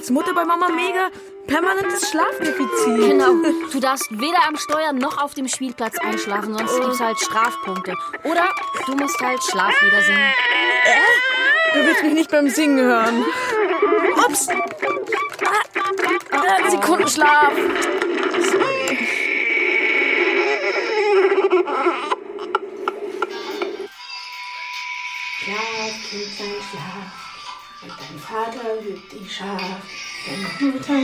als Mutter bei Mama Mega permanentes Schlafdefizit. Genau, du darfst weder am Steuer noch auf dem Spielplatz einschlafen, sonst gibt's halt Strafpunkte. Oder du musst halt Schlaflieder singen. Du willst mich nicht beim Singen hören. Ups! Sekundenschlaf. Schlaf, Kindlein, schlaf, und dein Vater hüt dich scharf. Deine Mutter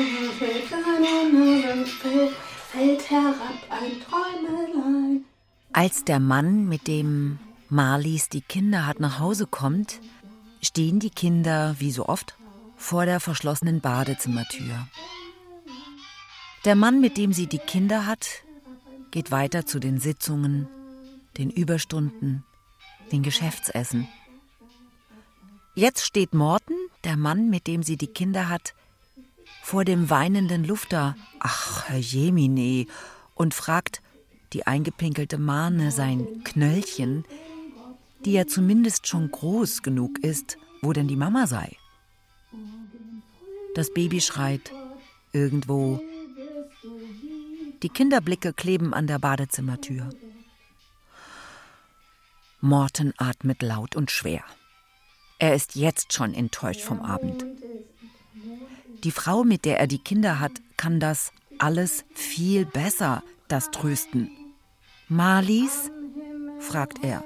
fällt herab ein Träumelein. Als der Mann, mit dem Marlies die Kinder hat, nach Hause kommt, stehen die Kinder, wie so oft, vor der verschlossenen Badezimmertür. Der Mann, mit dem sie die Kinder hat, geht weiter zu den Sitzungen, den Überstunden, den Geschäftsessen. Jetzt steht Morten, der Mann, mit dem sie die Kinder hat, vor dem weinenden Lufter, ach, Herr Jemine, und fragt die eingepinkelte Mahne, sein Knöllchen, die ja zumindest schon groß genug ist, wo denn die Mama sei. Das Baby schreit irgendwo. Die Kinderblicke kleben an der Badezimmertür. Morten atmet laut und schwer. Er ist jetzt schon enttäuscht vom Abend. Die Frau, mit der er die Kinder hat, kann das alles viel besser, das Trösten. Marlies? Fragt er.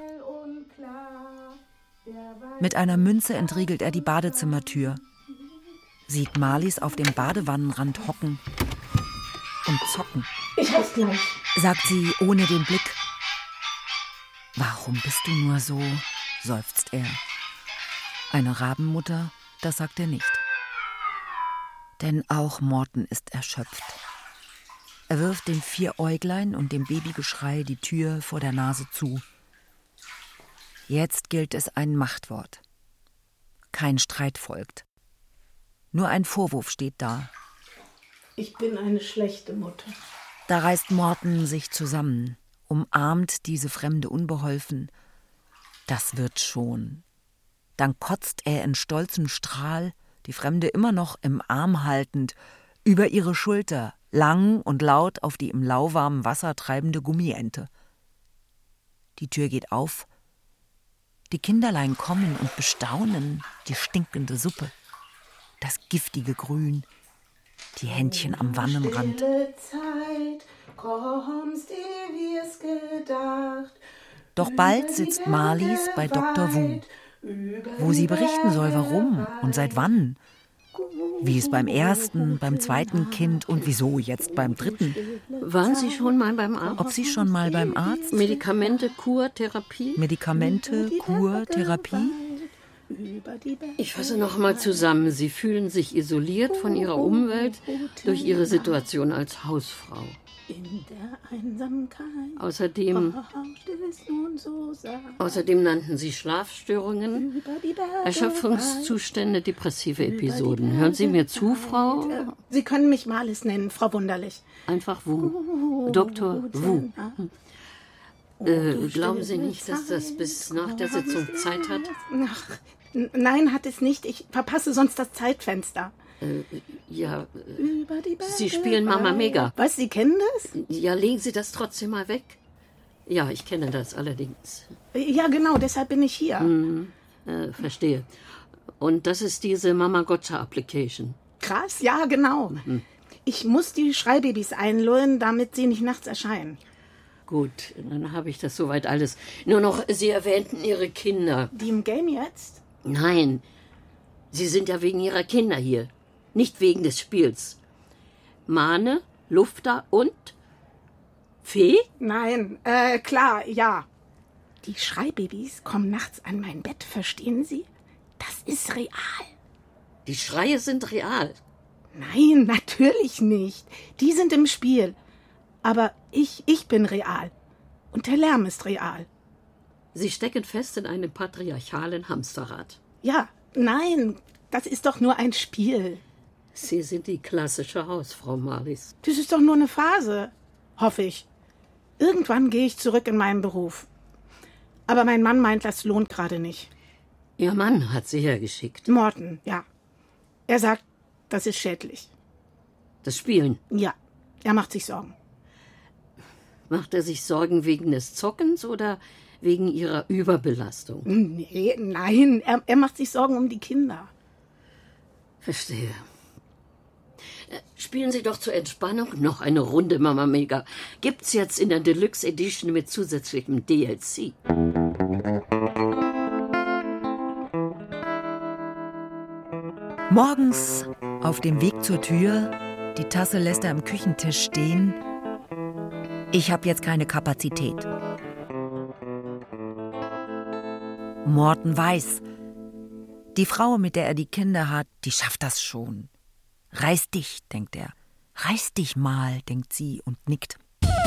Mit einer Münze entriegelt er die Badezimmertür, sieht Marlies auf dem Badewannenrand hocken und zocken. Ich hab's gleich, sagt sie ohne den Blick. Warum bist du nur so? Seufzt er. Eine Rabenmutter, das sagt er nicht. Denn auch Morten ist erschöpft. Er wirft dem Vieräuglein und dem Babygeschrei die Tür vor der Nase zu. Jetzt gilt es ein Machtwort. Kein Streit folgt. Nur ein Vorwurf steht da. Ich bin eine schlechte Mutter. Da reißt Morten sich zusammen, umarmt diese Fremde unbeholfen. Das wird schon. Dann kotzt er in stolzem Strahl, die Fremde immer noch im Arm haltend, über ihre Schulter, lang und laut auf die im lauwarmen Wasser treibende Gummiente. Die Tür geht auf. Die Kinderlein kommen und bestaunen die stinkende Suppe, das giftige Grün, die Händchen am Wannenrand. Zeit, kommst, ehe wir's gedacht. Doch bald sitzt Marlies bei Dr. Wu, wo sie berichten soll, warum und seit wann. Wie es beim ersten, beim zweiten Kind und wieso jetzt beim dritten. Waren Sie schon mal beim Arzt? Ob Sie schon mal beim Arzt? Medikamente, Kur, Therapie? Medikamente, Kur, Therapie? Ich fasse noch mal zusammen. Sie fühlen sich isoliert von Ihrer Umwelt durch Ihre Situation als Hausfrau. In der Einsamkeit. Außerdem nannten Sie Schlafstörungen, Erschöpfungszustände, depressive Episoden. Hören Sie mir zu, Frau? Sie können mich Marlies nennen, Frau Wunderlich. Einfach Wu. Dr. Wu. Glauben Sie nicht, dass das bis nach der Sitzung Zeit hat? Ach, nein, hat es nicht. Ich verpasse sonst das Zeitfenster. Ja, Sie spielen Mama Mega. Was, Sie kennen das? Ja, legen Sie das trotzdem mal weg. Ja, ich kenne das allerdings. Ja, genau, deshalb bin ich hier. Verstehe. Und das ist diese Mama Gotcha Application. Krass, ja, genau. Ich muss die Schreibabys einlullen, damit sie nicht nachts erscheinen. Gut, dann habe ich das soweit alles. Nur noch, Sie erwähnten Ihre Kinder. Die im Game jetzt? Nein, Sie sind ja wegen Ihrer Kinder hier. Nicht wegen des Spiels. Mahne, Lufter und Fee? Nein, klar, ja. Die Schreibabys kommen nachts an mein Bett, verstehen Sie? Das ist real. Die Schreie sind real. Nein, natürlich nicht. Die sind im Spiel. Aber ich bin real. Und der Lärm ist real. Sie stecken fest in einem patriarchalen Hamsterrad. Ja, nein, das ist doch nur ein Spiel. Sie sind die klassische Hausfrau, Marlies. Das ist doch nur eine Phase, hoffe ich. Irgendwann gehe ich zurück in meinen Beruf. Aber mein Mann meint, das lohnt gerade nicht. Ihr Mann hat Sie hergeschickt. Morten, ja. Er sagt, Das ist schädlich. Das Spielen. Ja, er macht sich Sorgen. Macht er sich Sorgen wegen des Zockens oder wegen ihrer Überbelastung? Nee, nein, er macht sich Sorgen um die Kinder. Verstehe. Spielen Sie doch zur Entspannung noch eine Runde Mama Mega. Gibt's jetzt in der Deluxe Edition mit zusätzlichem DLC. Morgens auf dem Weg zur Tür, die Tasse lässt er am Küchentisch stehen. Ich habe jetzt keine Kapazität. Morten weiß, die Frau, mit der er die Kinder hat, die schafft das schon. Reiß dich, denkt er. Reiß dich mal, denkt sie und nickt.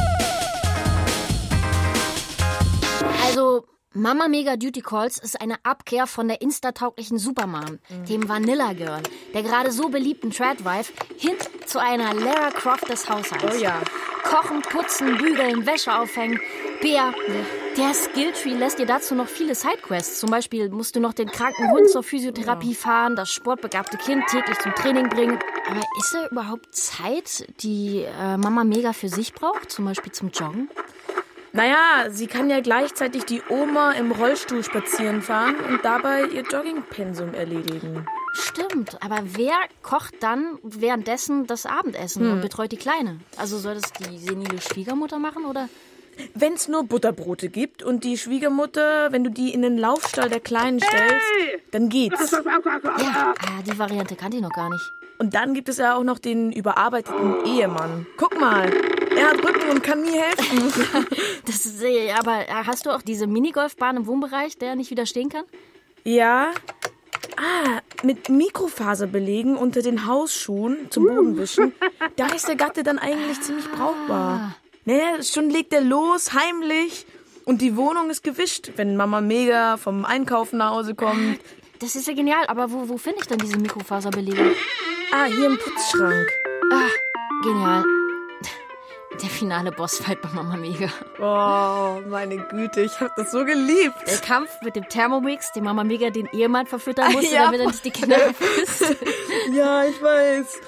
Also, Mama Mega Duty Calls ist eine Abkehr von der instatauglichen Supermom, dem Vanilla Girl, der gerade so beliebten Tradwife, hin zu einer Lara Croft des Haushalts. Oh ja. Kochen, putzen, bügeln, Wäsche aufhängen. Bea, der Skilltree lässt dir dazu noch viele Sidequests. Zum Beispiel musst du noch den kranken Hund zur Physiotherapie fahren, das sportbegabte Kind täglich zum Training bringen. Aber ist da überhaupt Zeit, die Mama Mega für sich braucht? Zum Beispiel zum Joggen? Naja, sie kann ja gleichzeitig die Oma im Rollstuhl spazieren fahren und dabei ihr Joggingpensum erledigen. Stimmt, aber wer kocht dann währenddessen das Abendessen und betreut die Kleine? Also soll das die senile Schwiegermutter machen, oder? Wenn es nur Butterbrote gibt und die Schwiegermutter, wenn du die in den Laufstall der Kleinen stellst, dann geht's. Ja, die Variante kannte ich noch gar nicht. Und dann gibt es ja auch noch den überarbeiteten Ehemann. Guck mal, er hat Rücken und kann nie helfen. Aber hast du auch diese Minigolfbahn im Wohnbereich, der nicht widerstehen kann? Ja. Mit Mikrofaserbelegen unter den Hausschuhen zum Bodenwischen. Da ist der Gatte dann eigentlich ziemlich brauchbar. Naja, schon legt er los, heimlich. Und die Wohnung ist gewischt, wenn Mama Mega vom Einkaufen nach Hause kommt. Das ist ja genial, aber wo finde ich denn diese Mikrofaserbelege? Hier im Putzschrank. Genial. Der finale Bossfight bei Mama Mega. Oh, meine Güte, ich hab das so geliebt. Der Kampf mit dem Thermomix, den Mama Mega den Ehemann verfüttern musste, Ja. damit er nicht die Kinder verfrisst. Ja, ich weiß.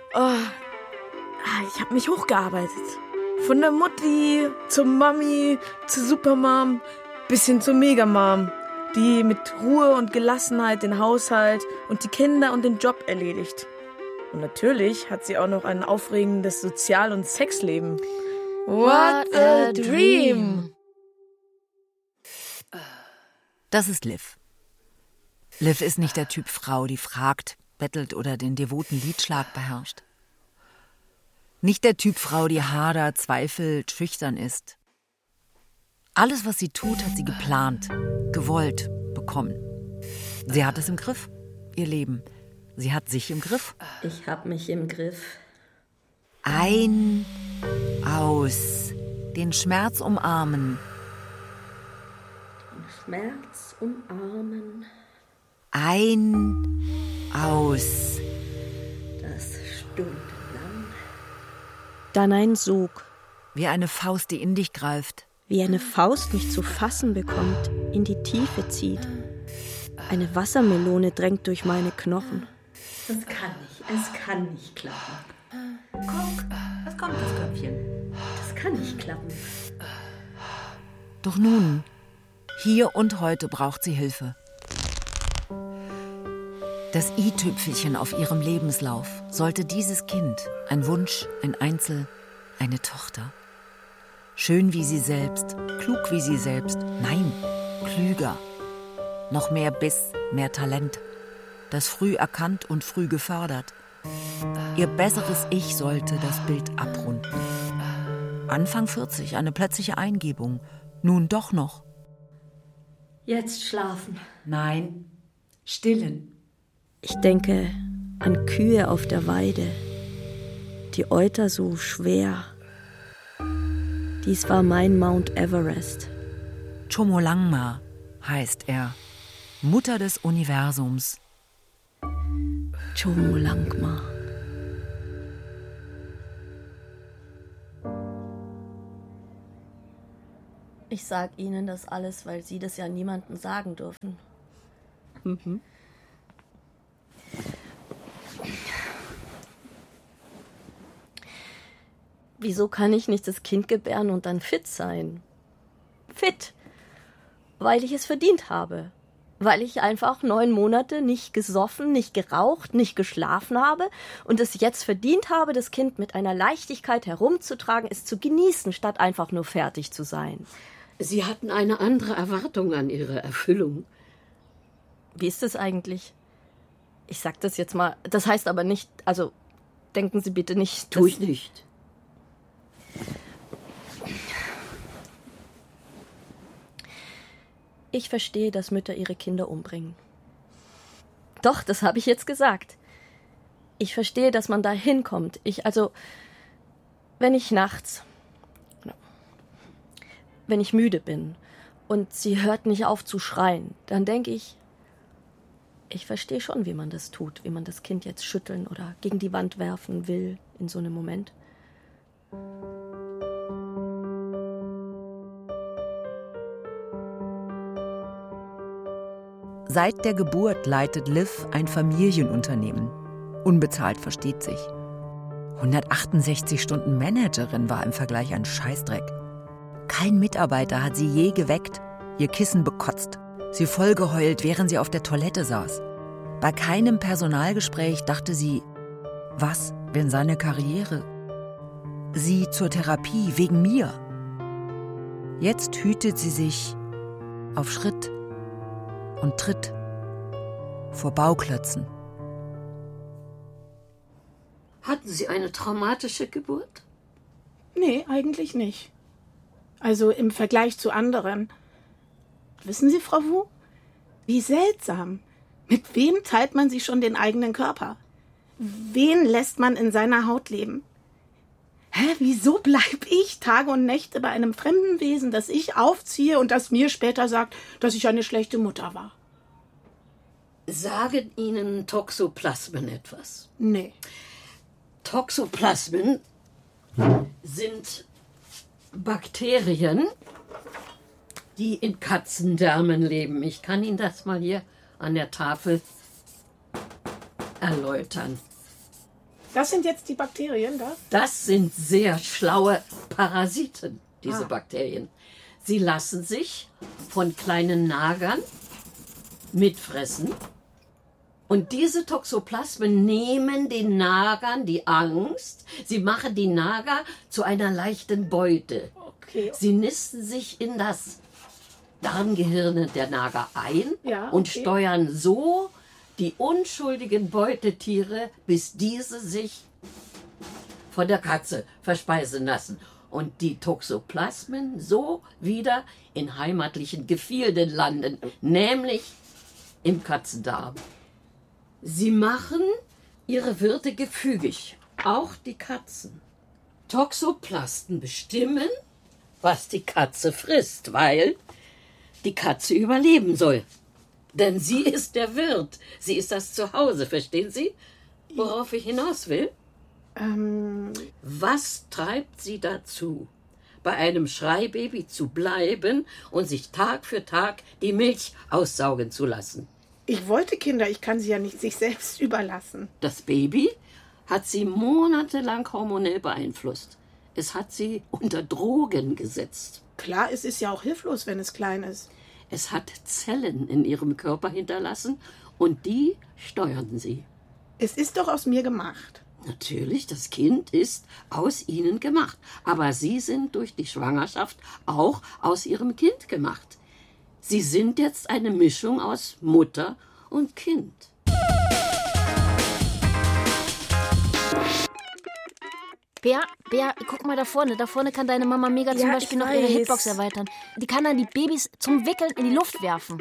Ich hab mich hochgearbeitet. Von der Mutti zur Mami, zur Supermom, bis hin zur Megamom, die mit Ruhe und Gelassenheit den Haushalt und die Kinder und den Job erledigt. Und natürlich hat sie auch noch ein aufregendes Sozial- und Sexleben. What a dream! Das ist Liv. Liv ist nicht der Typ Frau, die fragt, bettelt oder den devoten Liedschlag beherrscht. Nicht der Typ Frau, die hadert, zweifelt, schüchtern ist. Alles, was sie tut, hat sie geplant, gewollt, bekommen. Sie hat es im Griff, ihr Leben. Sie hat sich im Griff. Ich hab mich im Griff. Ein, aus, den Schmerz umarmen. Schmerz umarmen. Ein, aus. Das stundenlang. Dann ein Sog. Wie eine Faust, die in dich greift. Wie eine Faust mich zu fassen bekommt, in die Tiefe zieht. Eine Wassermelone drängt durch meine Knochen. Das kann nicht. Es kann nicht klappen. Guck, was kommt das Köpfchen? Das kann nicht klappen. Doch nun, hier und heute braucht sie Hilfe. Das i-Tüpfelchen auf ihrem Lebenslauf sollte dieses Kind, ein Wunsch, ein Einzel, eine Tochter. Schön wie sie selbst, klug wie sie selbst, nein, klüger. Noch mehr Biss, mehr Talent. Das früh erkannt und früh gefördert. Ihr besseres Ich sollte das Bild abrunden. Anfang 40, eine plötzliche Eingebung. Nun doch noch. Jetzt schlafen. Nein, stillen. Ich denke an Kühe auf der Weide, die Euter so schwer. Dies war mein Mount Everest. Chomolangma heißt er. Mutter des Universums. Chomolangma. Ich sag Ihnen das alles, weil Sie das ja niemandem sagen dürfen. Wieso kann ich nicht das Kind gebären und dann fit sein? Fit, weil ich es verdient habe. Weil ich einfach 9 Monate nicht gesoffen, nicht geraucht, nicht geschlafen habe und es jetzt verdient habe, das Kind mit einer Leichtigkeit herumzutragen, es zu genießen, statt einfach nur fertig zu sein. Sie hatten eine andere Erwartung an Ihre Erfüllung. Wie ist das eigentlich? Ich sag das jetzt mal, das heißt aber nicht, also denken Sie bitte nicht... Tu ich nicht. Ich verstehe, dass Mütter ihre Kinder umbringen. Doch, das habe ich jetzt gesagt. Ich verstehe, dass man da hinkommt. Wenn ich müde bin und sie hört nicht auf zu schreien, dann denke ich verstehe schon, wie man das tut, wie man das Kind jetzt schütteln oder gegen die Wand werfen will in so einem Moment. Seit der Geburt leitet Liv ein Familienunternehmen. Unbezahlt, versteht sich. 168 Stunden Managerin war im Vergleich ein Scheißdreck. Kein Mitarbeiter hat sie je geweckt, ihr Kissen bekotzt, sie vollgeheult, während sie auf der Toilette saß. Bei keinem Personalgespräch dachte sie, was, wenn seine Karriere? Sie zur Therapie wegen mir. Jetzt hütet sie sich auf Schritt und Tritt vor Bauklötzen. Hatten Sie eine traumatische Geburt? Nee, eigentlich nicht. Also im Vergleich zu anderen. Wissen Sie, Frau Wu? Wie seltsam. Mit wem teilt man sich schon den eigenen Körper? Wen lässt man in seiner Haut leben? Wieso bleib ich Tage und Nächte bei einem fremden Wesen, das ich aufziehe und das mir später sagt, dass ich eine schlechte Mutter war? Sagen Ihnen Toxoplasmen etwas? Nee. Toxoplasmen sind Bakterien, die in Katzendärmen leben. Ich kann Ihnen das mal hier an der Tafel erläutern. Das sind jetzt die Bakterien da? Das sind sehr schlaue Parasiten, diese Bakterien. Sie lassen sich von kleinen Nagern mitfressen. Und diese Toxoplasmen nehmen den Nagern die Angst. Sie machen die Nager zu einer leichten Beute. Okay. Sie nisten sich in das Darmgehirn der Nager ein und steuern so die unschuldigen Beutetiere, bis diese sich von der Katze verspeisen lassen und die Toxoplasmen so wieder in heimatlichen Gefilden landen, nämlich im Katzendarm. Sie machen ihre Wirte gefügig, auch die Katzen. Toxoplasten bestimmen, was die Katze frisst, weil die Katze überleben soll. Denn sie ist der Wirt. Sie ist das Zuhause, verstehen Sie, worauf ich hinaus will? Was treibt sie dazu, bei einem Schreibaby zu bleiben und sich Tag für Tag die Milch aussaugen zu lassen? Ich wollte Kinder, ich kann sie ja nicht sich selbst überlassen. Das Baby hat sie monatelang hormonell beeinflusst. Es hat sie unter Drogen gesetzt. Klar, es ist ja auch hilflos, wenn es klein ist. Es hat Zellen in ihrem Körper hinterlassen und die steuern sie. Es ist doch aus mir gemacht. Natürlich, das Kind ist aus ihnen gemacht. Aber sie sind durch die Schwangerschaft auch aus ihrem Kind gemacht. Sie sind jetzt eine Mischung aus Mutter und Kind. Bea, guck mal da vorne. Da vorne kann deine Mama mega zum Beispiel noch ihre Hitbox erweitern. Die kann dann die Babys zum Wickeln in die Luft werfen.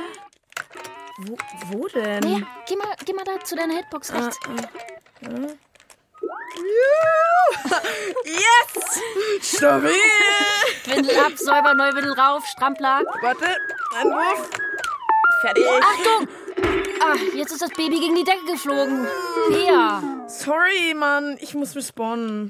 Wo denn? Bea, geh mal da zu deiner Hitbox rechts. Yes! Stabil! Windel ab, Säuber, Neuwindel rauf, Strampler. Warte, ein Wurf. Fertig. Achtung! Jetzt ist das Baby gegen die Decke geflogen. Bea. Sorry, Mann, ich muss respawnen.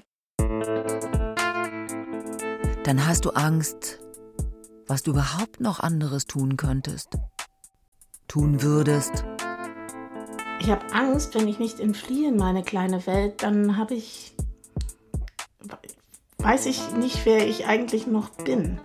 Dann hast du Angst, was du überhaupt noch anderes tun könntest. Tun würdest. Ich habe Angst, wenn ich nicht entfliehe in meine kleine Welt, dann habe ich... weiß ich nicht, wer ich eigentlich noch bin.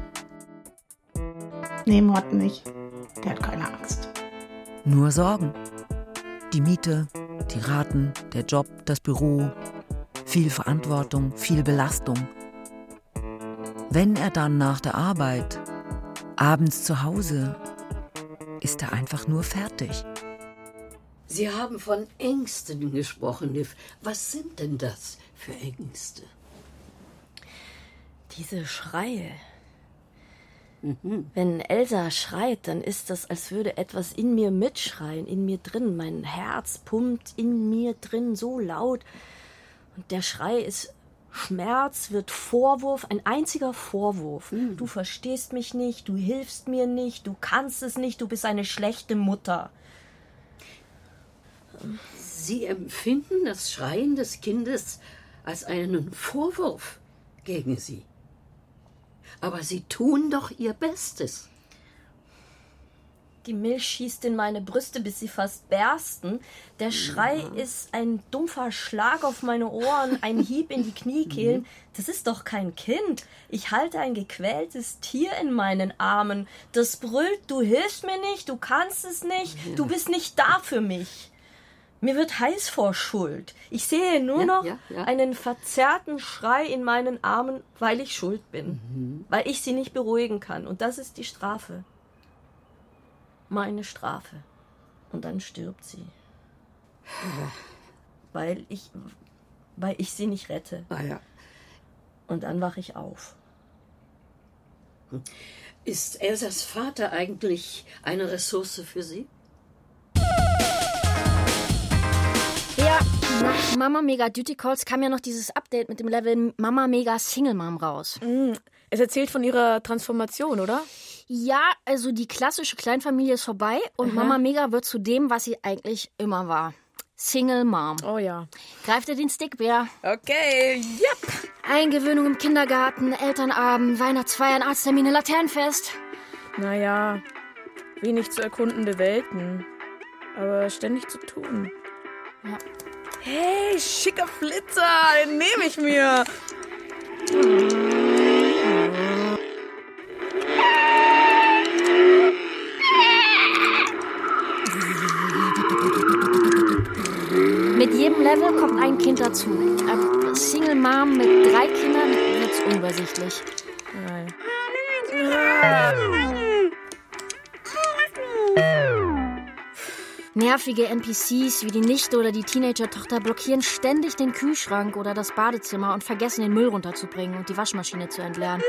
Nee, Mord nicht. Der hat keine Angst. Nur Sorgen. Die Miete, die Raten, der Job, das Büro. Viel Verantwortung, viel Belastung. Wenn er dann nach der Arbeit, abends zu Hause, ist er einfach nur fertig. Sie haben von Ängsten gesprochen, Liv. Was sind denn das für Ängste? Diese Schreie. Wenn Elsa schreit, dann ist das, als würde etwas in mir mitschreien, in mir drin. Mein Herz pumpt in mir drin so laut. Und der Schrei ist Schmerz, wird Vorwurf, ein einziger Vorwurf. Du verstehst mich nicht, du hilfst mir nicht, du kannst es nicht, du bist eine schlechte Mutter. Sie empfinden das Schreien des Kindes als einen Vorwurf gegen Sie. Aber Sie tun doch Ihr Bestes. Die Milch schießt in meine Brüste, bis sie fast bersten. Der Schrei ist ein dumpfer Schlag auf meine Ohren, ein Hieb in die Kniekehlen. Das ist doch kein Kind. Ich halte ein gequältes Tier in meinen Armen. Das brüllt, du hilfst mir nicht, du kannst es nicht, du bist nicht da für mich. Mir wird heiß vor Schuld. Ich sehe nur noch einen verzerrten Schrei in meinen Armen, weil ich schuld bin. Weil ich sie nicht beruhigen kann. Und das ist die Strafe. Meine Strafe. Und dann stirbt sie. Weil ich sie nicht rette. Und dann wache ich auf. Ist Elsas Vater eigentlich eine Ressource für Sie? Ja, nach Mama Mega Duty Calls kam ja noch dieses Update mit dem Level Mama Mega Single Mom raus. Es erzählt von ihrer Transformation, oder? Ja, also die klassische Kleinfamilie ist vorbei und Mama Mega wird zu dem, was sie eigentlich immer war. Single Mom. Oh ja. Greift ihr den Stick, Bär? Okay, yep. Eingewöhnung im Kindergarten, Elternabend, Weihnachtsfeiern, Arzttermine, Laternenfest. Naja, wenig zu erkundende Welten. Aber ständig zu tun. Ja. Hey, schicker Flitzer, den nehme ich mir. Mit jedem Level kommt ein Kind dazu. Ab Single Mom mit 3 Kindern wird's unübersichtlich. Nein. Nervige NPCs wie die Nichte oder die Teenager-Tochter blockieren ständig den Kühlschrank oder das Badezimmer und vergessen, den Müll runterzubringen und die Waschmaschine zu entleeren.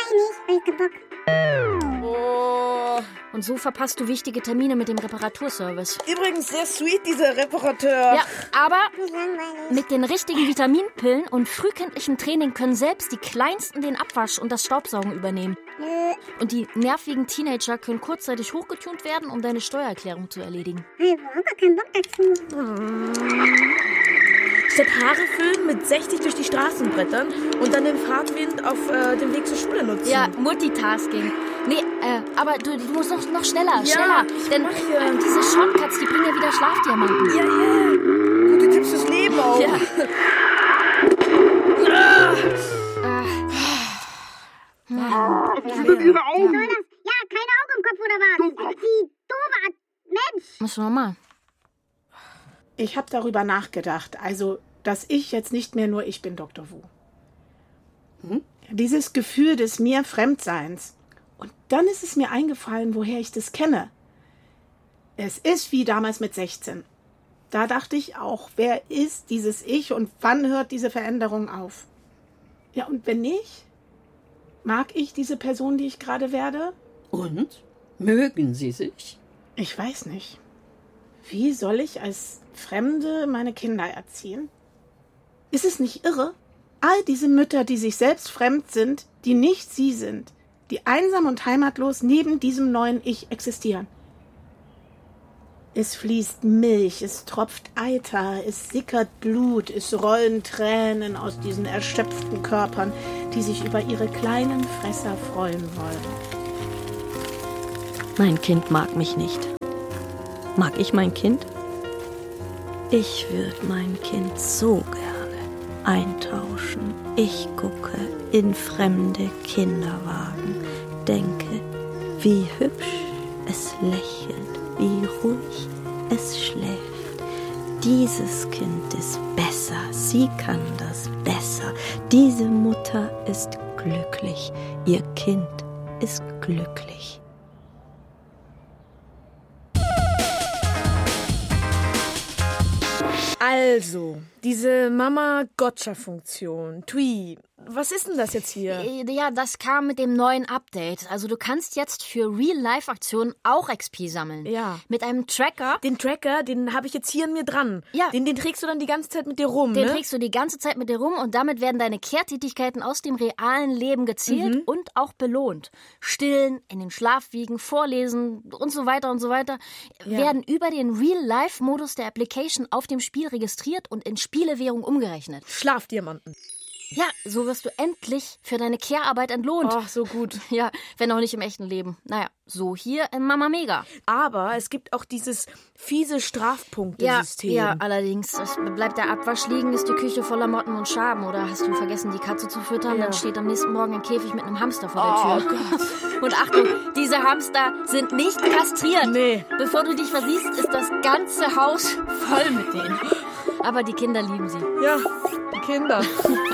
Und so verpasst du wichtige Termine mit dem Reparaturservice. Übrigens sehr sweet, dieser Reparateur. Ja, aber mit den richtigen Vitaminpillen und frühkindlichem Training können selbst die Kleinsten den Abwasch und das Staubsaugen übernehmen. Und die nervigen Teenager können kurzzeitig hochgetunt werden, um deine Steuererklärung zu erledigen. Ich habe gar keinen Bock dazu. Statt Haare föhnen mit 60 durch die Straßen brettern und dann den Fahrtwind auf dem Weg zur Schule nutzen. Ja, Multitasking. Nee, aber du musst noch schneller, schneller. Denn diese Shortcuts, die bringen ja wieder Schlafdiamanten. Ja. Gute Tipps fürs Leben auch. Ja. Ja, keine Augen im Kopf oder was? Die doofe Mensch. Muss nochmal. Ich habe darüber nachgedacht, also, dass ich jetzt nicht mehr nur ich bin, Dr. Wu. Dieses Gefühl des mir Fremdseins. Und dann ist es mir eingefallen, woher ich das kenne. Es ist wie damals mit 16. Da dachte ich auch, wer ist dieses Ich und wann hört diese Veränderung auf? Ja, und wenn nicht, mag ich diese Person, die ich gerade werde? Und? Mögen Sie sich? Ich weiß nicht. Wie soll ich als Fremde meine Kinder erziehen? Ist es nicht irre? All diese Mütter, die sich selbst fremd sind, die nicht sie sind, die einsam und heimatlos neben diesem neuen Ich existieren. Es fließt Milch, es tropft Eiter, es sickert Blut, es rollen Tränen aus diesen erschöpften Körpern, die sich über ihre kleinen Fresser freuen wollen. Mein Kind mag mich nicht. Mag ich mein Kind? Ich würde mein Kind so gerne. eintauschen. Ich gucke in fremde Kinderwagen, denke, wie hübsch es lächelt, wie ruhig es schläft. Dieses Kind ist besser, sie kann das besser. Diese Mutter ist glücklich, ihr Kind ist glücklich. Also, diese Mama-Gotcha-Funktion, Twi, was ist denn das jetzt hier? Ja, das kam mit dem neuen Update. Also du kannst jetzt für Real-Life-Aktionen auch XP sammeln. Ja. Mit einem Tracker. Den Tracker, den habe ich jetzt hier an mir dran. Ja. Den trägst du dann die ganze Zeit mit dir rum, Den ne? trägst du die ganze Zeit mit dir rum und damit werden deine Kehrtätigkeiten aus dem realen Leben gezählt und auch belohnt. Stillen, in den Schlaf wiegen, vorlesen und so weiter werden über den Real-Life-Modus der Application auf dem Spiel registriert und in Spielewährung umgerechnet. Schlafdiamanten. Ja, so wirst du endlich für deine Care-Arbeit entlohnt. Ach, so gut. Ja, wenn auch nicht im echten Leben. Naja, so hier in Mama Mega. Aber es gibt auch dieses fiese Strafpunktesystem. Ja, allerdings. Es bleibt der Abwasch liegen, ist die Küche voller Motten und Schaben. Oder hast du vergessen, die Katze zu füttern? Ja. Dann steht am nächsten Morgen ein Käfig mit einem Hamster vor der Tür. Oh Gott. Und Achtung, diese Hamster sind nicht kastriert. Nee. Bevor du dich versiehst, ist das ganze Haus voll mit denen. Aber die Kinder lieben sie. Ja, die Kinder.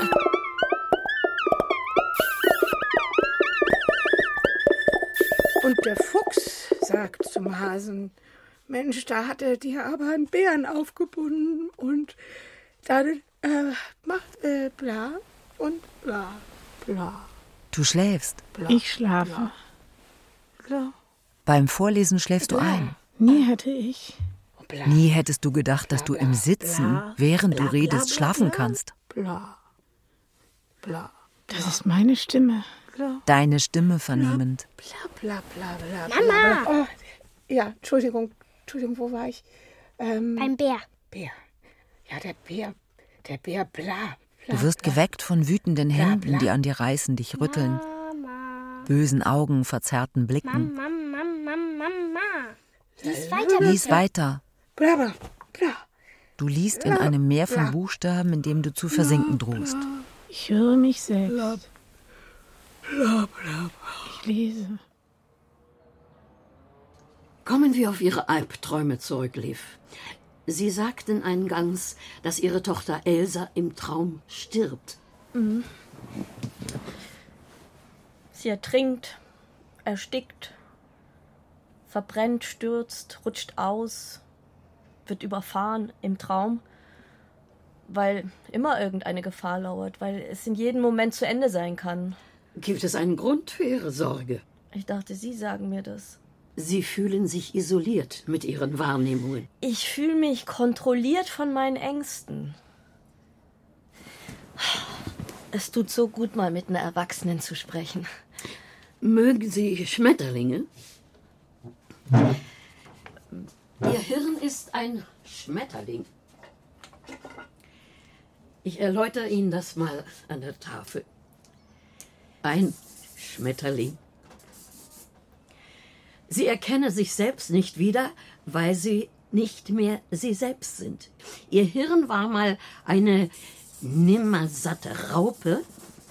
Und der Fuchs sagt zum Hasen, Mensch, da hat er dir aber einen Bären aufgebunden und dann macht bla und bla, bla. Du schläfst. Bla, ich schlafe. Bla. Beim Vorlesen schläfst du ein. Nie hätte ich. Bla. Nie hättest du gedacht, dass du im Sitzen, während du redest, schlafen kannst. Bla, bla. Das ist meine Stimme. Deine Stimme vernehmend. Bla, bla, bla, bla. Mama! Oh, ja, Entschuldigung, wo war ich? Beim Bär. Bär. Ja, der Bär, bla. Du wirst geweckt von wütenden Händen, die an dir reißen, dich rütteln. Mama. Bösen Augen, verzerrten Blicken. Mama. Lies weiter. Lies weiter. Bla, bla, bla. Du liest in einem Meer von Buchstaben, in dem du zu versinken drohst. Ich höre mich selbst. Bla, bla, bla. Ich lese. Kommen wir auf Ihre Albträume zurück, Liv. Sie sagten eingangs, dass Ihre Tochter Elsa im Traum stirbt. Mhm. Sie ertrinkt, erstickt, verbrennt, stürzt, rutscht aus, wird überfahren im Traum, weil immer irgendeine Gefahr lauert, weil es in jedem Moment zu Ende sein kann. Gibt es einen Grund für Ihre Sorge? Ich dachte, Sie sagen mir das. Sie fühlen sich isoliert mit Ihren Wahrnehmungen. Ich fühle mich kontrolliert von meinen Ängsten. Es tut so gut, mal mit einer Erwachsenen zu sprechen. Mögen Sie Schmetterlinge? Ihr Hirn ist ein Schmetterling. Ich erläutere Ihnen das mal an der Tafel. Ein Schmetterling. Sie erkennen sich selbst nicht wieder, weil sie nicht mehr sie selbst sind. Ihr Hirn war mal eine nimmersatte Raupe.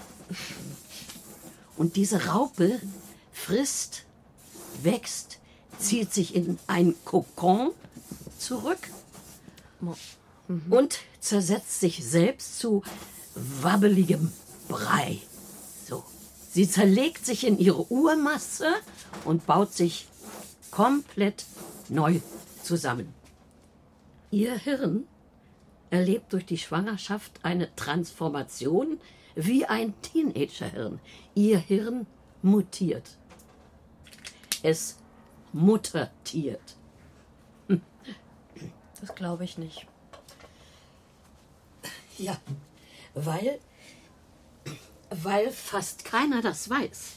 Und diese Raupe frisst, wächst, zieht sich in ein Kokon zurück und zersetzt sich selbst zu wabbeligem Brei. So. Sie zerlegt sich in ihre Urmasse und baut sich komplett neu zusammen. Ihr Hirn erlebt durch die Schwangerschaft eine Transformation wie ein Teenagerhirn. Ihr Hirn mutiert. Es muttertiert. Das glaube ich nicht. Ja, weil fast keiner das weiß.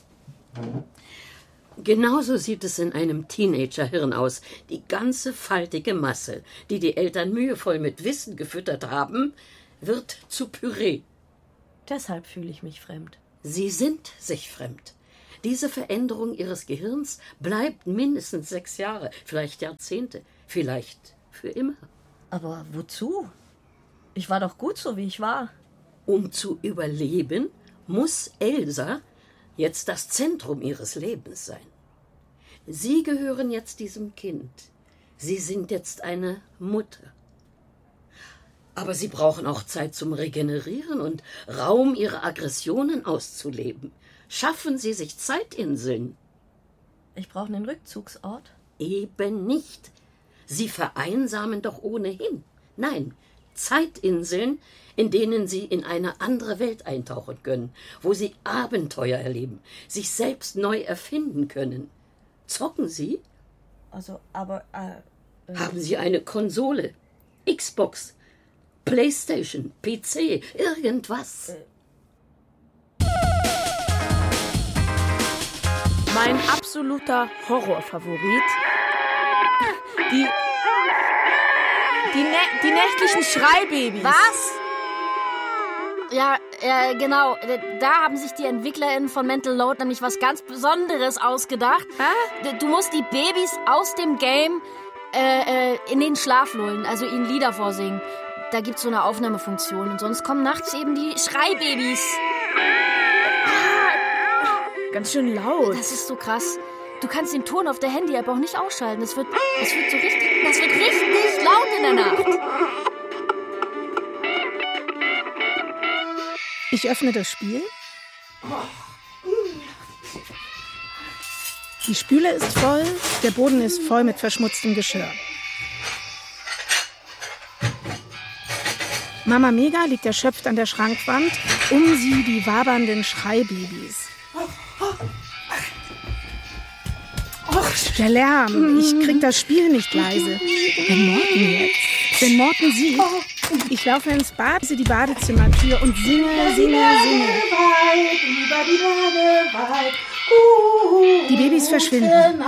Genauso sieht es in einem Teenagerhirn aus. Die ganze faltige Masse, die die Eltern mühevoll mit Wissen gefüttert haben, wird zu Püree. Deshalb fühle ich mich fremd. Sie sind sich fremd. Diese Veränderung ihres Gehirns bleibt mindestens 6 Jahre, vielleicht Jahrzehnte, vielleicht für immer. Aber wozu? Ich war doch gut so, wie ich war. Um zu überleben, muss Elsa jetzt das Zentrum ihres Lebens sein. Sie gehören jetzt diesem Kind. Sie sind jetzt eine Mutter. Aber sie brauchen auch Zeit zum Regenerieren und Raum, ihre Aggressionen auszuleben. Schaffen Sie sich Zeitinseln. Ich brauche einen Rückzugsort. Eben nicht. Sie vereinsamen doch ohnehin. Nein, Zeitinseln, in denen Sie in eine andere Welt eintauchen können, wo Sie Abenteuer erleben, sich selbst neu erfinden können. Zocken Sie? Haben Sie eine Konsole? Xbox? PlayStation? PC? Irgendwas? Mein absoluter Horrorfavorit. Die nächtlichen Schreibabys. Was? Ja, genau. Da haben sich die EntwicklerInnen von Mental Load nämlich was ganz Besonderes ausgedacht. Du musst die Babys aus dem Game in den Schlaf lullen, also ihnen Lieder vorsingen. Da gibt's so eine Aufnahmefunktion und sonst kommen nachts eben die Schreibabys. Ganz schön laut. Das ist so krass. Du kannst den Ton auf der Handy-App auch nicht ausschalten. Das wird richtig laut in der Nacht. Ich öffne das Spiel. Die Spüle ist voll, der Boden ist voll mit verschmutztem Geschirr. Mama Mega liegt erschöpft an der Schrankwand, um sie die wabernden Schreibabys. Der Lärm, ich krieg das Spiel nicht leise. Wenn Morten sieht, ich laufe ins Bad, sehe die Badezimmertür und singe. Die Babys verschwinden.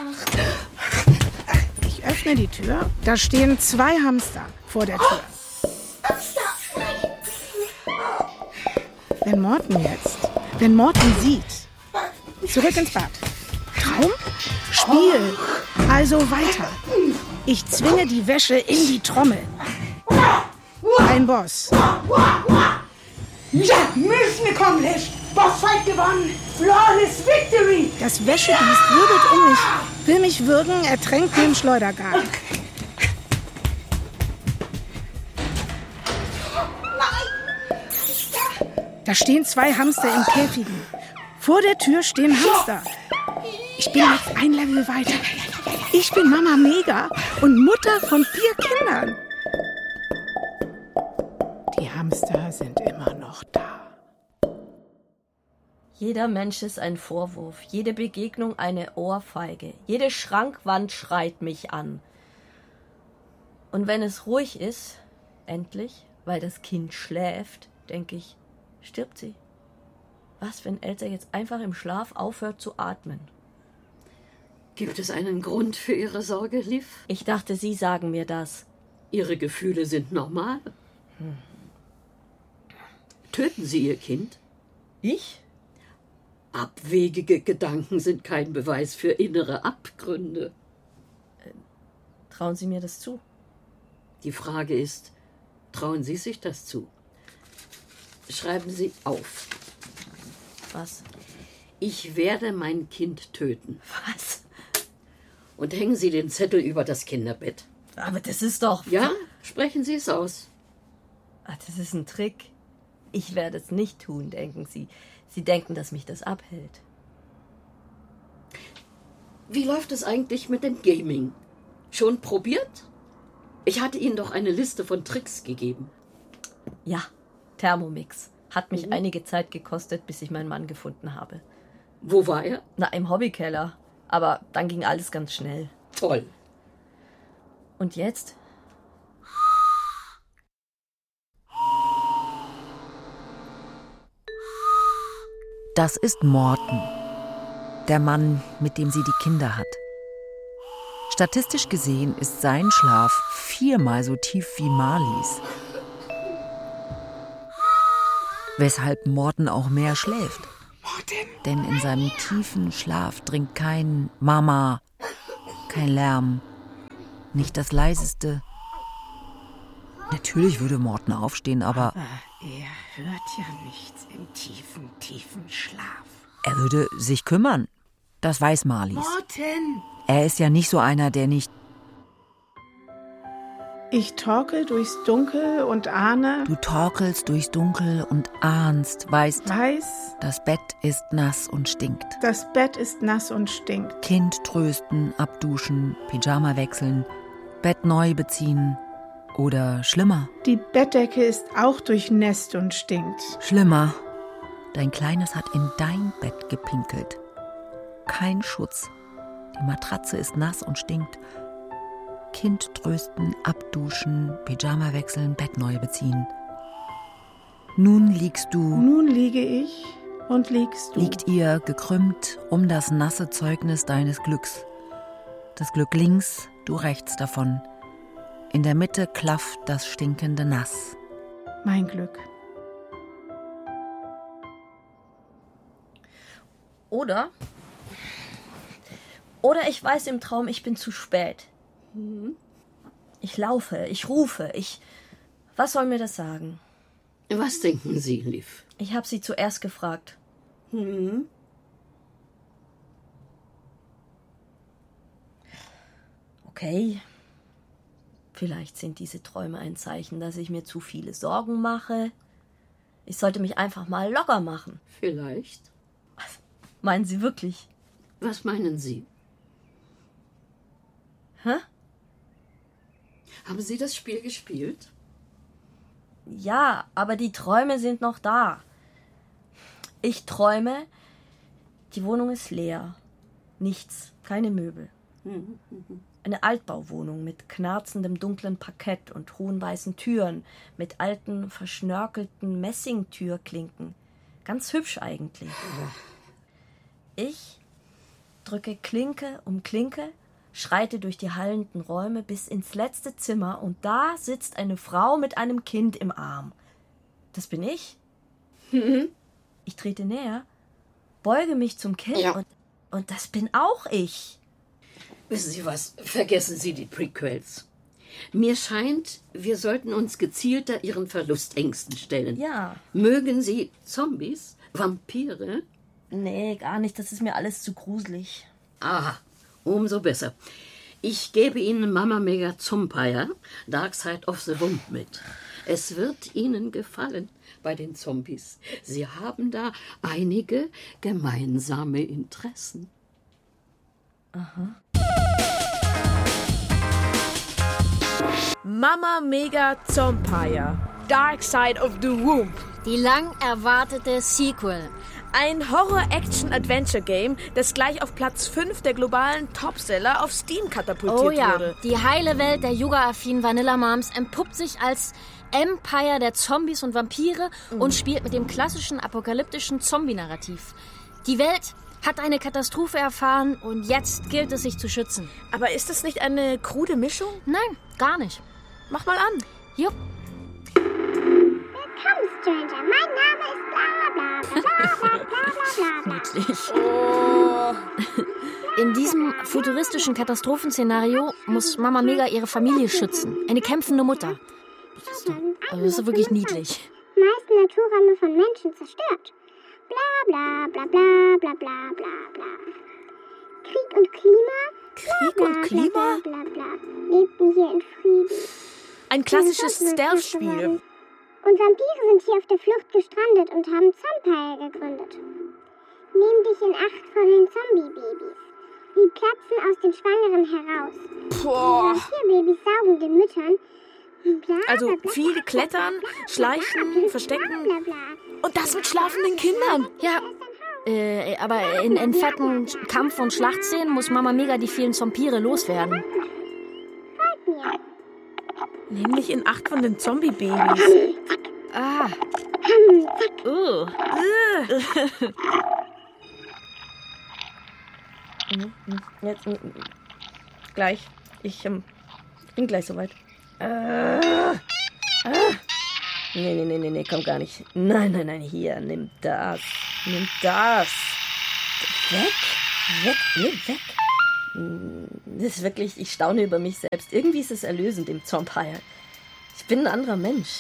Ich öffne die Tür, da stehen 2 Hamster vor der Tür. Wenn Morten sieht, zurück ins Bad. Traum? Spiel. Also weiter. Ich zwinge die Wäsche in die Trommel. Ein Boss. Ja, Mission accomplished. Bossfight gewonnen. Flawless victory. Das Wäschebiest wirbelt um mich, will mich würgen, ertränkt mir im Schleudergarn. Da stehen 2 Hamster in Käfigen. Vor der Tür stehen Hamster. Ich bin jetzt ein Level weiter. Ich bin Mama Mega und Mutter von 4 Kindern. Die Hamster sind immer noch da. Jeder Mensch ist ein Vorwurf, jede Begegnung eine Ohrfeige, jede Schrankwand schreit mich an. Und wenn es ruhig ist, endlich, weil das Kind schläft, denke ich, stirbt sie. Was, wenn Elsa jetzt einfach im Schlaf aufhört zu atmen? Gibt es einen Grund für Ihre Sorge, Liv? Ich dachte, Sie sagen mir das. Ihre Gefühle sind normal. Töten Sie Ihr Kind? Ich? Abwegige Gedanken sind kein Beweis für innere Abgründe. Trauen Sie mir das zu? Die Frage ist, trauen Sie sich das zu? Schreiben Sie auf. Was? Ich werde mein Kind töten. Was? Und hängen Sie den Zettel über das Kinderbett. Aber das ist doch... Ja, sprechen Sie es aus. Ach, das ist ein Trick. Ich werde es nicht tun, denken Sie. Sie denken, dass mich das abhält. Wie läuft es eigentlich mit dem Gaming? Schon probiert? Ich hatte Ihnen doch eine Liste von Tricks gegeben. Ja, Thermomix. Hat mich einige Zeit gekostet, bis ich meinen Mann gefunden habe. Wo war er? Na, im Hobbykeller. Aber dann ging alles ganz schnell. Toll. Und jetzt? Das ist Morten, der Mann, mit dem sie die Kinder hat. Statistisch gesehen ist sein Schlaf 4-mal so tief wie Marlies. Weshalb Morten auch mehr schläft. Denn in seinem tiefen Schlaf dringt kein Mama, kein Lärm, nicht das Leiseste, Natürlich würde Morten aufstehen, aber er hört ja nichts im tiefen, tiefen Schlaf. er würde sich kümmern. Das weiß Marlies. Morten! Er ist ja nicht so einer, der nicht... Ich torkel durchs Dunkel und ahne... Du torkelst durchs Dunkel und ahnst, weißt... Das Bett ist nass und stinkt. Das Bett ist nass und stinkt. Kind trösten, abduschen, Pyjama wechseln, Bett neu beziehen oder schlimmer. Die Bettdecke ist auch durchnässt und stinkt. Schlimmer. Dein Kleines hat in dein Bett gepinkelt. Kein Schutz. Die Matratze ist nass und stinkt. Kind trösten, abduschen, Pyjama wechseln, Bett neu beziehen. Nun liegst du... Nun liege ich und liegst du. Liegt ihr gekrümmt um das nasse Zeugnis deines Glücks. Das Glück links, du rechts davon. In der Mitte klafft das stinkende Nass. Mein Glück. Oder ich weiß im Traum, ich bin zu spät. Ich laufe, ich rufe, Was soll mir das sagen? Was denken Sie, Liv? Ich habe Sie zuerst gefragt. Okay. Vielleicht sind diese Träume ein Zeichen, dass ich mir zu viele Sorgen mache. Ich sollte mich einfach mal locker machen. Vielleicht. Meinen Sie wirklich? Was meinen Sie? Hä? Haben Sie das Spiel gespielt? Ja, aber die Träume sind noch da. Ich träume, die Wohnung ist leer. Nichts, keine Möbel. Eine Altbauwohnung mit knarzendem dunklen Parkett und hohen weißen Türen, mit alten, verschnörkelten Messingtürklinken. Ganz hübsch eigentlich. Ich drücke Klinke um Klinke, schreite durch die hallenden Räume bis ins letzte Zimmer und da sitzt eine Frau mit einem Kind im Arm. Das bin ich. Ich trete näher, beuge mich zum Kind und das bin auch ich. Wissen Sie was? Vergessen Sie die Prequels. Mir scheint, wir sollten uns gezielter Ihren Verlustängsten stellen. Ja. Mögen Sie Zombies? Vampire? Nee, gar nicht. Das ist mir alles zu gruselig. Aha, umso besser. Ich gebe Ihnen Mama Mega Zompire, Dark Side of the Womb mit. Es wird Ihnen gefallen bei den Zombies. Sie haben da einige gemeinsame Interessen. Aha. Mama Mega Zompire, Dark Side of the Womb. Die lang erwartete Sequel. Ein Horror-Action-Adventure-Game, das gleich auf Platz 5 der globalen Topseller auf Steam katapultiert wurde. Die heile Welt der Yuga-affinen Vanilla Moms entpuppt sich als Empire der Zombies und Vampire und spielt mit dem klassischen apokalyptischen Zombie-Narrativ. Die Welt hat eine Katastrophe erfahren und jetzt gilt es, sich zu schützen. Aber ist das nicht eine krude Mischung? Nein, gar nicht. Mach mal an. Jupp. Willkommen, Stranger. Mein Name ist bla bla bla bla bla bla bla. In diesem futuristischen Katastrophenszenario muss Mama Mega ihre Familie schützen. Eine kämpfende Mutter. Das ist wirklich niedlich. Meisten Naturräume von Menschen zerstört. Bla bla bla bla bla bla bla bla. Krieg und Klima. Krieg und Klima? Bla bla bla. Lebten hier in Frieden. Ein klassisches Stealth-Spiel. Und Vampire sind hier auf der Flucht gestrandet und haben Zompire gegründet. Nimm dich in Acht vor den Zombie-Babys. Die platzen aus den Schwangeren heraus. Boah. Die Vampirbabys saugen den Müttern. Bla, Also bla, bla, viel klettern, schleichen, verstecken und das mit schlafenden Kindern. Ja, aber in fetten Kampf- und Schlachtszenen muss Mama Mega die vielen Zompire loswerden. Folgt mir. Nämlich in Acht von den Zombie-Babys. Ah. Jetzt, gleich. Ich bin gleich soweit. Nee, komm gar nicht. Nein, hier, nimm das. Weg. Das ist wirklich, ich staune über mich selbst. Irgendwie ist es erlösend im Zompire. Ich bin ein anderer Mensch.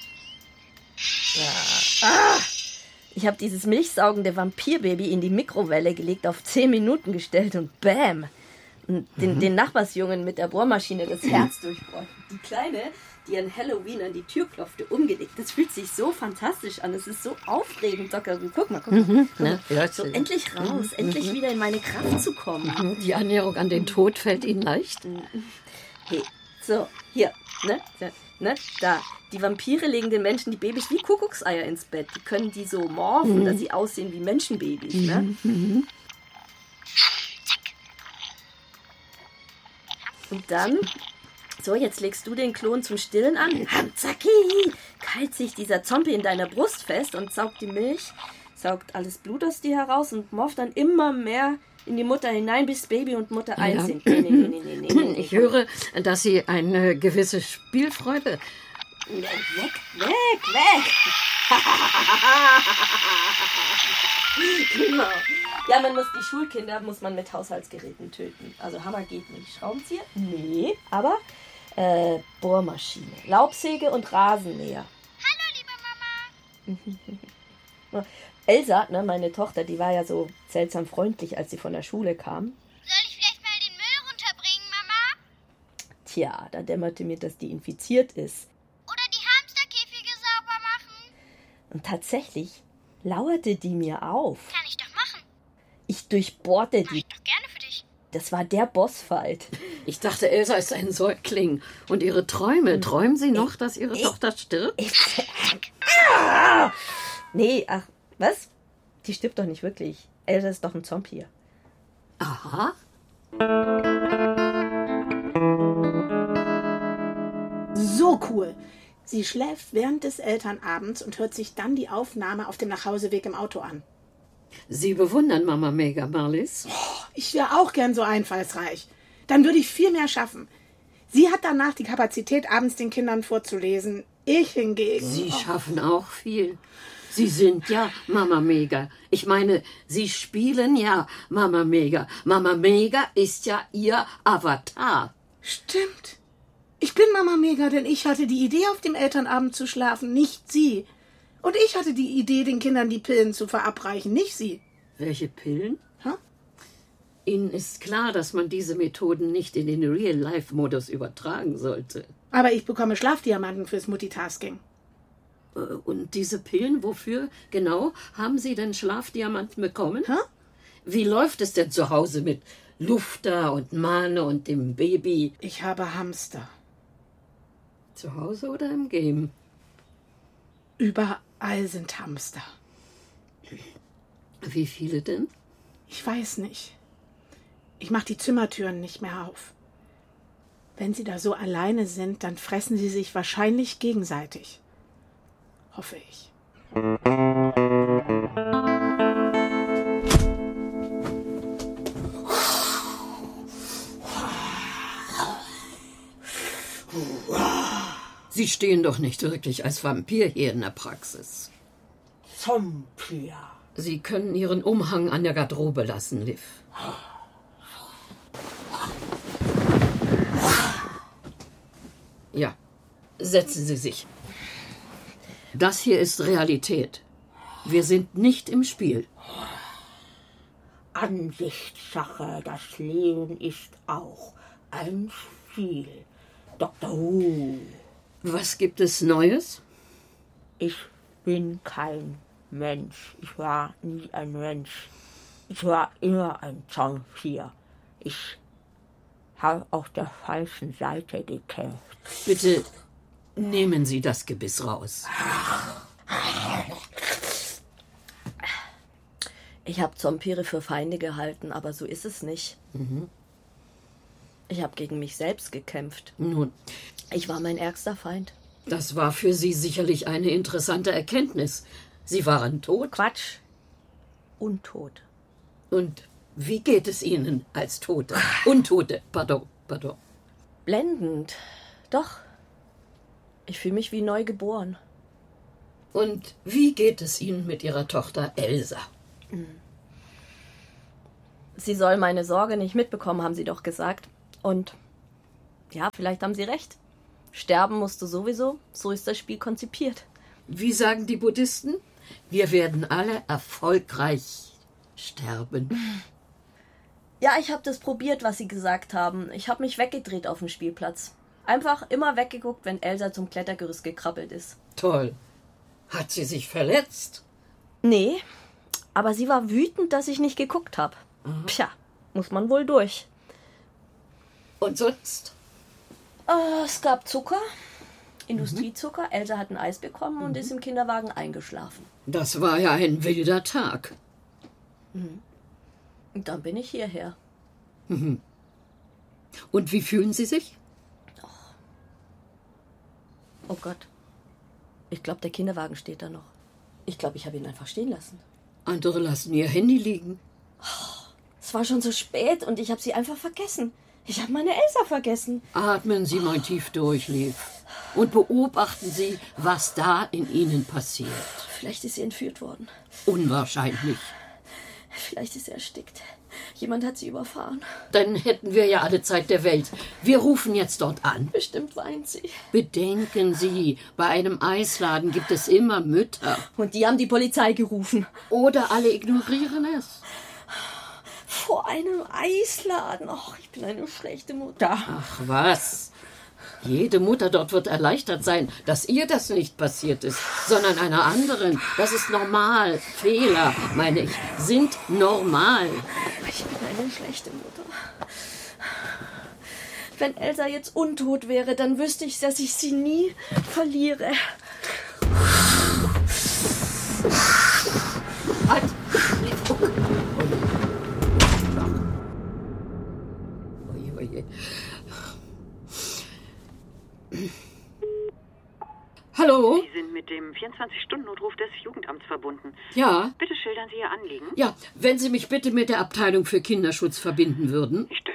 Ja. Ich habe dieses milchsaugende Vampirbaby in die Mikrowelle gelegt, auf 10 Minuten gestellt und bam! Den Nachbarsjungen mit der Bohrmaschine das Herz durchbohrt. Die Kleine, die an Halloween an die Tür klopfte, umgelegt. Das fühlt sich so fantastisch an. Es ist so aufregend, Docker. Guck mal. Ne? Ja, so endlich raus, endlich wieder in meine Kraft zu kommen. Die Annäherung an den Tod fällt Ihnen leicht? Hey, so, hier, ne, da. Die Vampire legen den Menschen die Babys wie Kuckuckseier ins Bett. Die können die so morphen, dass sie aussehen wie Menschenbabys, ne? Und dann, so, jetzt legst du den Klon zum Stillen an. Hamzacki! Keilt sich dieser Zombie in deiner Brust fest und saugt die Milch, saugt alles Blut aus dir heraus und morpht dann immer mehr in die Mutter hinein, bis Baby und Mutter eins sind. Nee. Ich höre, dass Sie eine gewisse Spielfreude... Weg! Genau. Ja, die Schulkinder muss man mit Haushaltsgeräten töten. Also Hammer geht nicht. Schraubenzieher? Nee. Aber Bohrmaschine, Laubsäge und Rasenmäher. Hallo, liebe Mama. Elsa, ne, meine Tochter, die war ja so seltsam freundlich, als sie von der Schule kam. Soll ich vielleicht mal den Müll runterbringen, Mama? Tja, da dämmerte mir, dass die infiziert ist. Oder die Hamsterkäfige sauber machen? Und tatsächlich lauerte die mir auf. Kann ich doch machen. Ich durchbohrte Mach die. ich doch gerne für dich. Das war der Bossfight. Ich dachte, Elsa ist ein Säugling. Und Ihre Träume, träumen Sie noch, dass Ihre Tochter stirbt? Nee, ach, was? Die stirbt doch nicht wirklich. Elsa ist doch ein Zombie. Aha. So cool. Sie schläft während des Elternabends und hört sich dann die Aufnahme auf dem Nachhauseweg im Auto an. Sie bewundern Mama Mega, Marlies? Ich wäre auch gern so einfallsreich. Dann würde ich viel mehr schaffen. Sie hat danach die Kapazität, abends den Kindern vorzulesen. Ich hingegen... Sie schaffen auch viel. Sie sind ja Mama Mega. Ich meine, Sie spielen ja Mama Mega. Mama Mega ist ja Ihr Avatar. Stimmt. Ich bin Mama Mega, denn ich hatte die Idee, auf dem Elternabend zu schlafen, nicht Sie. Und ich hatte die Idee, den Kindern die Pillen zu verabreichen, nicht Sie. Welche Pillen? Hä? Ihnen ist klar, dass man diese Methoden nicht in den Real-Life-Modus übertragen sollte. Aber ich bekomme Schlafdiamanten fürs Multitasking. Und diese Pillen, wofür genau haben Sie denn Schlafdiamanten bekommen? Hä? Wie läuft es denn zu Hause mit Lufter und Mane und dem Baby? Ich habe Hamster. Zu Hause oder im Game? Überall sind Hamster. Wie viele denn? Ich weiß nicht. Ich mache die Zimmertüren nicht mehr auf. Wenn sie da so alleine sind, dann fressen sie sich wahrscheinlich gegenseitig. Hoffe ich. Sie stehen doch nicht wirklich als Vampir hier in der Praxis. Vampir. Sie können Ihren Umhang an der Garderobe lassen, Liv. Ja, setzen Sie sich. Das hier ist Realität. Wir sind nicht im Spiel. Ansichtssache, das Leben ist auch ein Spiel. Dr. Who. Was gibt es Neues? Ich bin kein Mensch. Ich war nie ein Mensch. Ich war immer ein Vampir. Ich habe auf der falschen Seite gekämpft. Bitte nehmen Sie das Gebiss raus. Ich habe Vampire für Feinde gehalten, aber so ist es nicht. Ich habe gegen mich selbst gekämpft. Nun, Ich war mein ärgster Feind. das war für Sie sicherlich eine interessante Erkenntnis. Sie waren tot. Quatsch. Untot. Und wie geht es Ihnen als Tote? Untote, pardon. Blendend. Doch. Ich fühle mich wie neu geboren. Und wie geht es Ihnen mit Ihrer Tochter Elsa? Sie soll meine Sorge nicht mitbekommen, haben Sie doch gesagt. Und ja, vielleicht haben Sie recht. Sterben musst du sowieso, so ist das Spiel konzipiert. Wie sagen die Buddhisten? Wir werden alle erfolgreich sterben. Ja, ich habe das probiert, was sie gesagt haben. Ich habe mich weggedreht auf dem Spielplatz. Einfach immer weggeguckt, wenn Elsa zum Klettergerüst gekrabbelt ist. Toll. Hat sie sich verletzt? Nee, aber sie war wütend, dass ich nicht geguckt habe. Tja, muss man wohl durch. Und sonst? Es gab Zucker, Industriezucker. Elsa hat ein Eis bekommen und ist im Kinderwagen eingeschlafen. Das war ja ein wilder Tag. Und dann bin ich hierher. Und wie fühlen Sie sich? Oh Gott. Ich glaube, der Kinderwagen steht da noch. Ich glaube, ich habe ihn einfach stehen lassen. Andere lassen ihr Handy liegen. Es war schon so spät und ich habe sie einfach vergessen. Ich habe meine Elsa vergessen. Atmen Sie mal tief durch, Liv. Und beobachten Sie, was da in Ihnen passiert. Vielleicht ist sie entführt worden. Unwahrscheinlich. Vielleicht ist sie erstickt. Jemand hat sie überfahren. Dann hätten wir ja alle Zeit der Welt. Wir rufen jetzt dort an. Bestimmt weint sie. Bedenken Sie, bei einem Eisladen gibt es immer Mütter. Und die haben die Polizei gerufen. Oder alle ignorieren es. Vor einem Eisladen. Ach, ich bin eine schlechte Mutter. Ach was. Jede Mutter dort wird erleichtert sein, dass ihr das nicht passiert ist, sondern einer anderen. Das ist normal. Fehler, meine ich, sind normal. Ich bin eine schlechte Mutter. Wenn Elsa jetzt untot wäre, dann wüsste ich, dass ich sie nie verliere. Halt! Oje. Hallo? Sie sind mit dem 24-Stunden-Notruf des Jugendamts verbunden. Ja. Bitte schildern Sie Ihr Anliegen. Ja, wenn Sie mich bitte mit der Abteilung für Kinderschutz verbinden würden. Ich